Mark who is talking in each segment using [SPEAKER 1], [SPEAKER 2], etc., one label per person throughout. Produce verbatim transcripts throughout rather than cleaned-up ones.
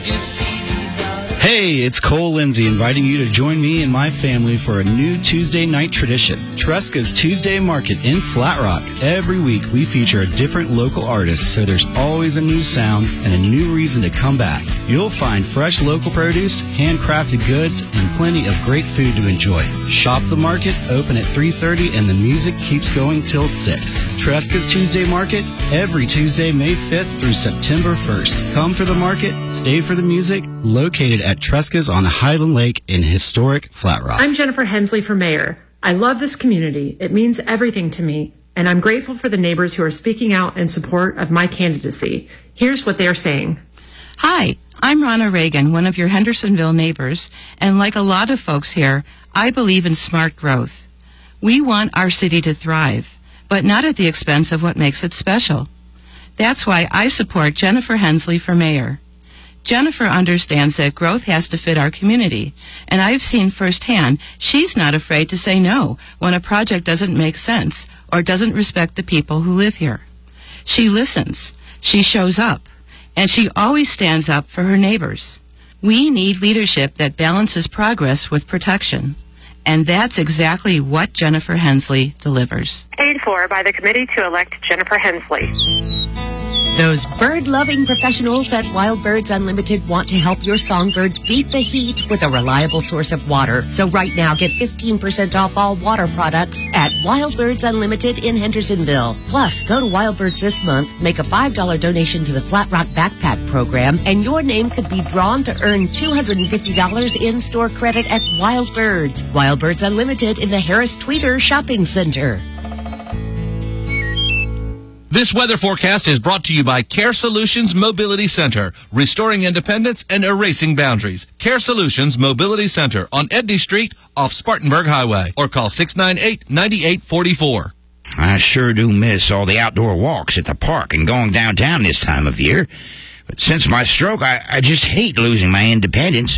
[SPEAKER 1] Hey, it's Cole Lindsay inviting you to join me and my family for a new Tuesday night tradition, Tresca's Tuesday Market in Flat Rock. Every week we feature a different local artist, so there's always a new sound and a new reason to come back. You'll find fresh local produce, handcrafted goods, and plenty of great food to enjoy. Shop the market, open at three thirty, and the music keeps going till six. Tresca's Tuesday Market, every Tuesday, May fifth through September first. Come for the market, stay for the music, located at Tresca's on Highland Lake in historic Flat Rock.
[SPEAKER 2] I'm Jennifer Hensley for mayor. I love this community. It means everything to me, and I'm grateful for the neighbors who are speaking out in support of my candidacy. Here's what they're saying.
[SPEAKER 3] Hi, I'm Ronna Reagan, one of your Hendersonville neighbors, and like a lot of folks here, I believe in smart growth. We want our city to thrive, but not at the expense of what makes it special. That's why I support Jennifer Hensley for mayor. Jennifer understands that growth has to fit our community, and I've seen firsthand she's not afraid to say no when a project doesn't make sense or doesn't respect the people who live here. She listens, she shows up, and she always stands up for her neighbors. We need leadership that balances progress with protection, and that's exactly what Jennifer Hensley delivers.
[SPEAKER 2] Paid for by the committee to elect Jennifer Hensley.
[SPEAKER 4] Those bird-loving professionals at Wild Birds Unlimited want to help your songbirds beat the heat with a reliable source of water. So right now, get fifteen percent off all water products at Wild Birds Unlimited in Hendersonville. Plus, go to Wild Birds this month, make a five dollars donation to the Flat Rock Backpack Program, and your name could be drawn to earn two hundred fifty dollars in-store credit at Wild Birds. Wild Birds Unlimited in the Harris Tweeter Shopping Center.
[SPEAKER 5] This weather forecast is brought to you by Care Solutions Mobility Center, restoring independence and erasing boundaries. Care Solutions Mobility Center on Edney Street off Spartanburg Highway, or call six nine eight, nine eight four four.
[SPEAKER 6] I sure do miss all the outdoor walks at the park and going downtown this time of year. But since my stroke, I, I just hate losing my independence.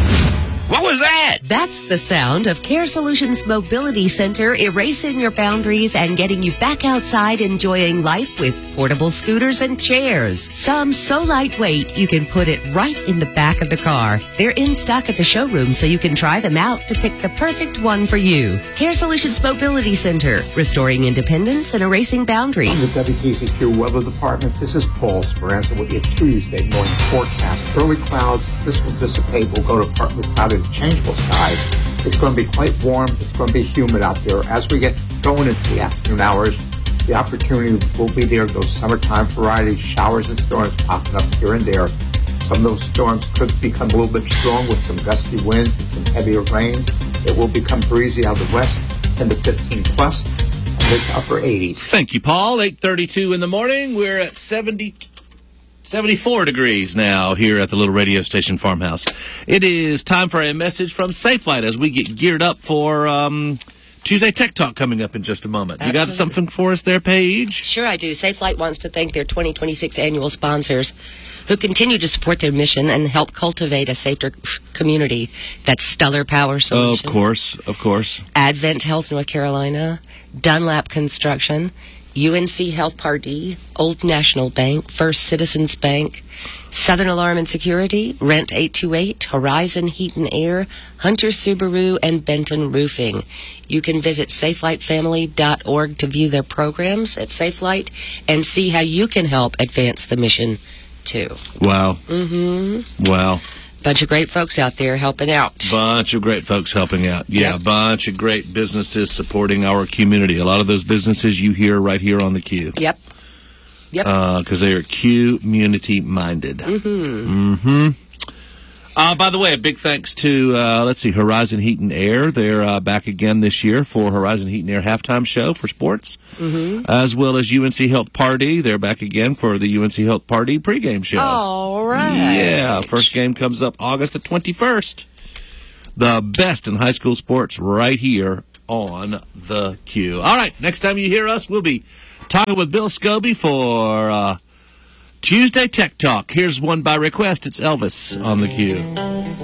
[SPEAKER 6] What was that?
[SPEAKER 4] That's the sound of Care Solutions Mobility Center erasing your boundaries and getting you back outside enjoying life with portable scooters and chairs. Some so lightweight you can put it right in the back of the car. They're in stock at the showroom so you can try them out to pick the perfect one for you. Care Solutions Mobility Center, restoring independence and erasing boundaries.
[SPEAKER 7] From the W K Z Q Weather Department, this is Paul Speranza with your Tuesday morning forecast. Early clouds, this will dissipate. We'll go to partly cloudy, changeable skies. It's going to be quite warm. It's going to be humid out there. As we get going into the afternoon hours, the opportunity will be there. Those summertime variety showers and storms popping up here and there. Some of those storms could become a little bit strong with some gusty winds and some heavier rains. It will become breezy out of the west, ten to fifteen plus, and mid to upper eighties.
[SPEAKER 5] Thank you, Paul. eight thirty-two in the morning. We're at seventy, seventy-four degrees now here at the little radio station farmhouse. It is time for a message from Safelite as we get geared up for um, Tuesday Tech Talk coming up in just a moment. Absolutely. You got something for us there, Paige?
[SPEAKER 4] Sure I do. Safelite wants to thank their twenty twenty-six annual sponsors who continue to support their mission and help cultivate a safer community. That's Stellar Power Solutions.
[SPEAKER 5] Of course, of course.
[SPEAKER 4] Advent Health North Carolina, Dunlap Construction, U N C Health Part D, Old National Bank, First Citizens Bank, Southern Alarm and Security, Rent eight two eight, Horizon Heat and Air, Hunter Subaru, and Benton Roofing. You can visit safelite family dot org to view their programs at Safelite and see how you can help advance the mission, too.
[SPEAKER 5] Wow.
[SPEAKER 4] Mm-hmm.
[SPEAKER 5] Wow.
[SPEAKER 4] Bunch of great folks out there helping out.
[SPEAKER 5] Bunch of great folks helping out. Yeah,
[SPEAKER 4] Yep.
[SPEAKER 5] Bunch of great businesses supporting our community. A lot of those businesses you hear right here on the Q.
[SPEAKER 4] Yep. Yep.
[SPEAKER 5] Because uh, they are community-minded.
[SPEAKER 4] Mm-hmm.
[SPEAKER 5] Mm-hmm. Uh, by the way, a big thanks to, uh, let's see, Horizon Heat and Air. They're uh, back again this year for Horizon Heat and Air halftime show for sports,
[SPEAKER 4] mm-hmm.
[SPEAKER 5] as well as U N C Health Party. They're back again for the U N C Health Party pregame show.
[SPEAKER 4] All right.
[SPEAKER 5] Yeah, first game comes up August the twenty-first. The best in high school sports right here on the Q. All right, next time you hear us, we'll be talking with Bill Scobie for uh, Tuesday Tech Talk. Here's one by request. It's Elvis on the Q.